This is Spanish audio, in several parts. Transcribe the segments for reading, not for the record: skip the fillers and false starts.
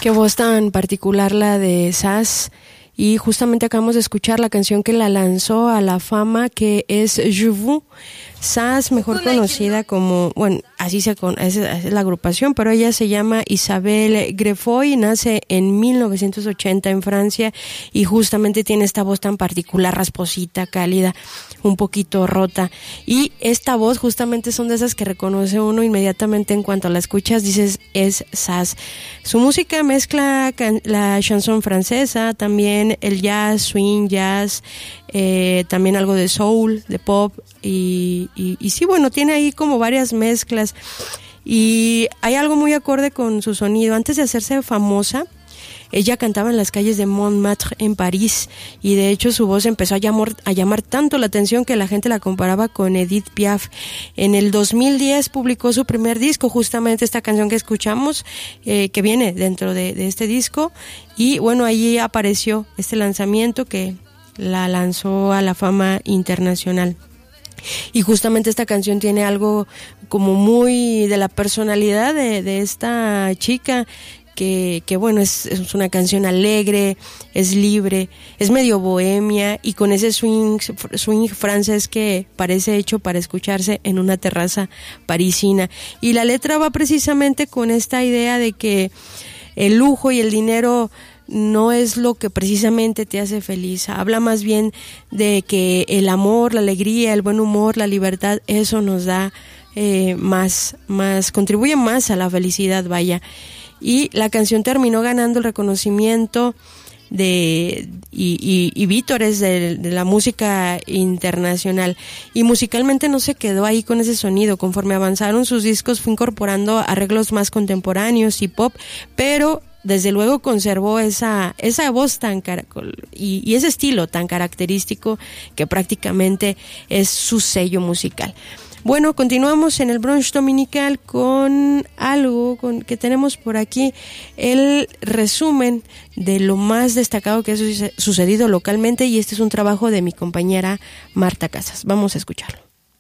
Qué voz tan particular la de Sass. Y justamente acabamos de escuchar la canción que la lanzó a la fama, que es Je vous. Sass, mejor conocida como, bueno, es la agrupación, pero ella se llama Isabelle Greffoy, nace en 1980 en Francia y justamente tiene esta voz tan particular, rasposita, cálida, un poquito rota. Y esta voz justamente son de esas que reconoce uno inmediatamente en cuanto la escuchas, dices, es Sass. Su música mezcla la chanson francesa, también el jazz, swing, jazz, también algo de soul, de pop, y sí, bueno, tiene ahí como varias mezclas y hay algo muy acorde con su sonido. Antes de hacerse famosa, ella cantaba en las calles de Montmartre en París y de hecho su voz empezó a llamar tanto la atención que la gente la comparaba con Edith Piaf. En el 2010 publicó su primer disco, justamente esta canción que escuchamos, que viene dentro de este disco, y bueno, allí apareció este lanzamiento que la lanzó a la fama internacional. Y justamente esta canción tiene algo como muy de la personalidad de esta chica, que bueno, es una canción alegre, es libre, es medio bohemia y con ese swing francés que parece hecho para escucharse en una terraza parisina. Y la letra va precisamente con esta idea de que el lujo y el dinero no es lo que precisamente te hace feliz. Habla más bien de que el amor, la alegría, el buen humor, la libertad, eso nos da más, contribuye más a la felicidad, vaya. Y la canción terminó ganando el reconocimiento y vítores de la música internacional, y musicalmente no se quedó ahí con ese sonido. Conforme avanzaron sus discos fue incorporando arreglos más contemporáneos y pop, pero desde luego conservó esa voz y ese estilo tan característico que prácticamente es su sello musical. Bueno, continuamos en el brunch dominical con algo que tenemos por aquí, el resumen de lo más destacado que ha sucedido localmente, y este es un trabajo de mi compañera Marta Casas. Vamos a escucharlo.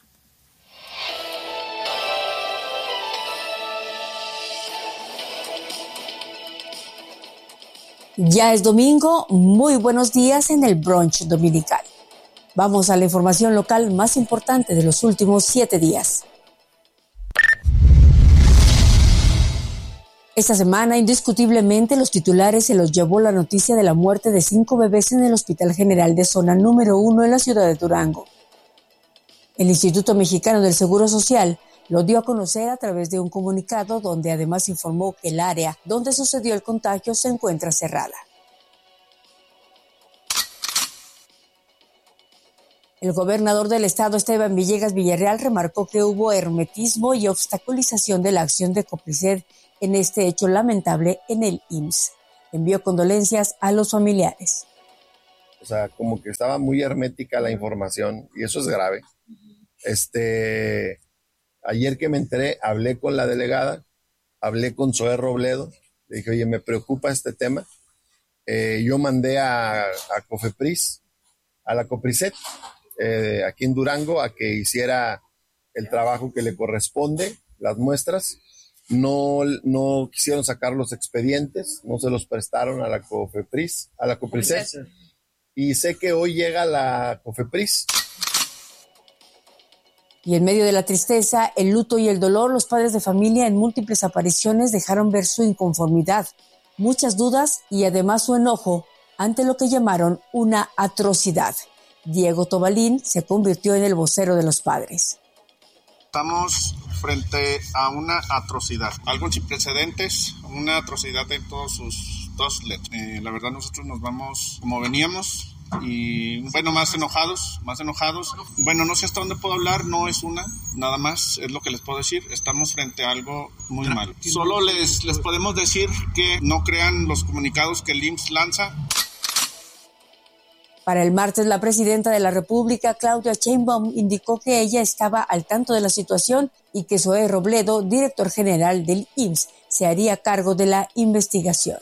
Ya es domingo, muy buenos días en el brunch dominical. Vamos a la información local más importante de los últimos 7 días. Esta semana, indiscutiblemente, los titulares se los llevó la noticia de la muerte de 5 bebés en el Hospital General de Zona número 1 en la ciudad de Durango. El Instituto Mexicano del Seguro Social lo dio a conocer a través de un comunicado donde además informó que el área donde sucedió el contagio se encuentra cerrada. El gobernador del estado, Esteban Villegas Villarreal, remarcó que hubo hermetismo y obstaculización de la acción de Coprised en este hecho lamentable en el IMSS. Envió condolencias a los familiares. O sea, como que estaba muy hermética la información y eso es grave. Ayer que me enteré, hablé con la delegada, hablé con Zoé Robledo, le dije, oye, me preocupa este tema. Yo mandé a Cofepris, a la Coprised, aquí en Durango, a que hiciera el trabajo que le corresponde, las muestras. No quisieron sacar los expedientes, no se los prestaron a la Cofepris, a la Coprised. Y sé que hoy llega la Cofepris. Y en medio de la tristeza, el luto y el dolor, los padres de familia en múltiples apariciones dejaron ver su inconformidad, muchas dudas y además su enojo ante lo que llamaron una atrocidad. Diego Tobalín se convirtió en el vocero de los padres. Estamos frente a una atrocidad, algo sin precedentes, una atrocidad en todos sus dos letras. La verdad nosotros nos vamos como veníamos y bueno, más enojados. Bueno, no sé hasta dónde puedo hablar, no es una, nada más es lo que les puedo decir. Estamos frente a algo muy malo. Solo les podemos decir que no crean los comunicados que el IMSS lanza. Para el martes, la presidenta de la República, Claudia Sheinbaum, indicó que ella estaba al tanto de la situación y que Zoé Robledo, director general del IMSS, se haría cargo de la investigación.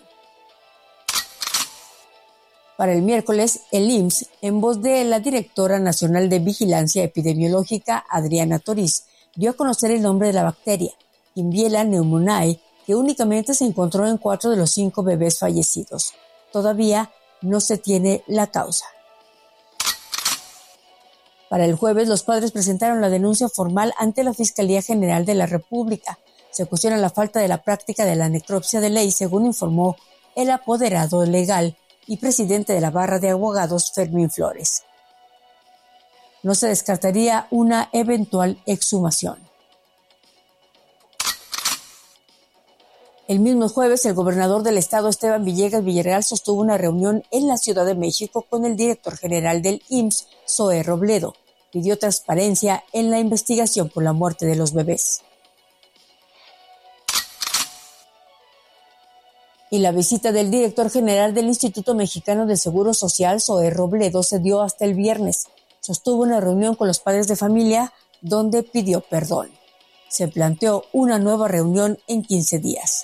Para el miércoles, el IMSS, en voz de la directora nacional de Vigilancia Epidemiológica, Adriana Toriz, dio a conocer el nombre de la bacteria, Imbiela pneumoniae, que únicamente se encontró en 4 de los 5 bebés fallecidos. Todavía no se tiene la causa. Para el jueves, los padres presentaron la denuncia formal ante la Fiscalía General de la República. Se cuestiona la falta de la práctica de la necropsia de ley, según informó el apoderado legal y presidente de la Barra de Abogados, Fermín Flores. No se descartaría una eventual exhumación. El mismo jueves, el gobernador del estado, Esteban Villegas Villarreal, sostuvo una reunión en la Ciudad de México con el director general del IMSS, Zoé Robledo. Pidió transparencia en la investigación por la muerte de los bebés. Y la visita del director general del Instituto Mexicano del Seguro Social, Zoé Robledo, se dio hasta el viernes. Sostuvo una reunión con los padres de familia donde pidió perdón. Se planteó una nueva reunión en 15 días.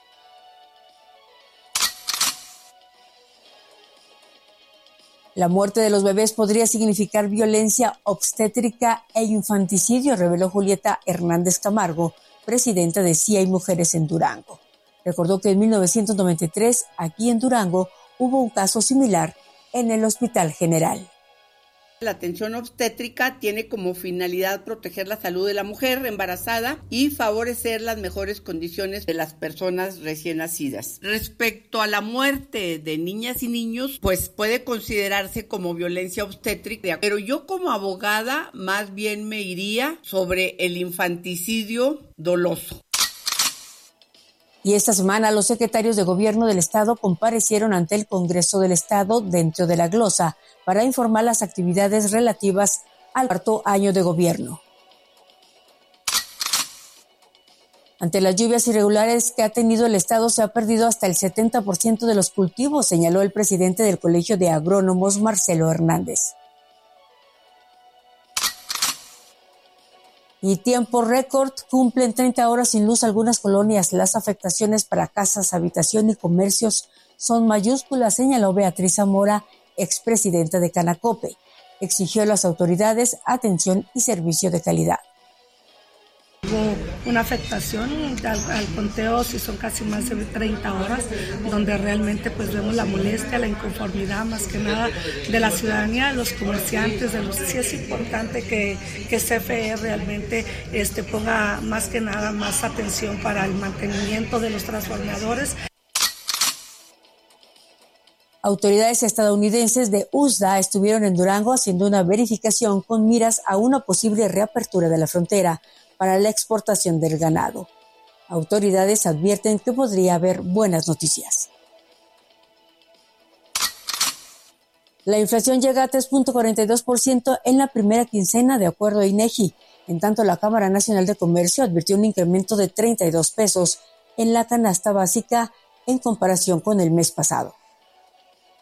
La muerte de los bebés podría significar violencia obstétrica e infanticidio, reveló Julieta Hernández Camargo, presidenta de Sí Hay Mujeres en Durango. Recordó que en 1993, aquí en Durango, hubo un caso similar en el Hospital General. La atención obstétrica tiene como finalidad proteger la salud de la mujer embarazada y favorecer las mejores condiciones de las personas recién nacidas. Respecto a la muerte de niñas y niños, pues puede considerarse como violencia obstétrica, pero yo como abogada más bien me iría sobre el infanticidio doloso. Y esta semana los secretarios de gobierno del estado comparecieron ante el Congreso del Estado dentro de la glosa para informar las actividades relativas al cuarto año de gobierno. Ante las lluvias irregulares que ha tenido el estado, se ha perdido hasta el 70% de los cultivos, señaló el presidente del Colegio de Agrónomos, Marcelo Hernández. Y tiempo récord, cumplen 30 horas sin luz algunas colonias. Las afectaciones para casas, habitación y comercios son mayúsculas, señaló Beatriz Zamora, expresidenta de Canacope. Exigió a las autoridades atención y servicio de calidad. Hubo una afectación al conteo, si son casi más de 30 horas, donde realmente pues vemos la molestia, la inconformidad más que nada de la ciudadanía, de los comerciantes, sí es importante que CFE realmente ponga más que nada más atención para el mantenimiento de los transformadores. Autoridades estadounidenses de USDA estuvieron en Durango haciendo una verificación con miras a una posible reapertura de la frontera para la exportación del ganado. Autoridades advierten que podría haber buenas noticias. La inflación llega a 3.42% en la primera quincena, de acuerdo a INEGI. En tanto, la Cámara Nacional de Comercio advirtió un incremento de 32 pesos en la canasta básica en comparación con el mes pasado.